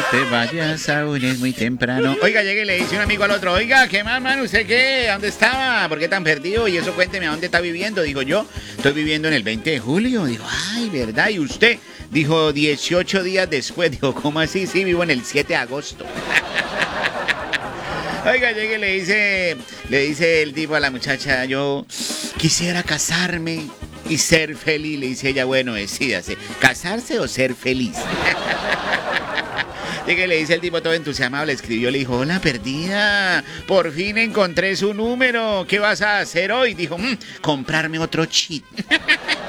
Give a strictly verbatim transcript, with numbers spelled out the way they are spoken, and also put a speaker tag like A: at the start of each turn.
A: te vayas aún es muy temprano. Oiga, llegue y le dice un amigo al otro, oiga, ¿qué más, man? ¿Usted qué? ¿A dónde estaba? ¿Por qué tan perdido? Y eso cuénteme, ¿a dónde está viviendo? Digo yo, estoy viviendo en el veinte de julio. Digo, ay, ¿verdad? ¿Y usted? Dijo, dieciocho días después. Digo, ¿cómo así? Sí, vivo en el siete de agosto. Oiga, llegue y le dice, le dice el tipo a la muchacha, yo quisiera casarme y ser feliz. Le dice ella, bueno, decídase, ¿casarse o ser feliz? Llega y le dice el tipo todo entusiasmado, le escribió, le dijo, hola perdida, por fin encontré su número, ¿qué vas a hacer hoy? Dijo, mmm, comprarme otro chip.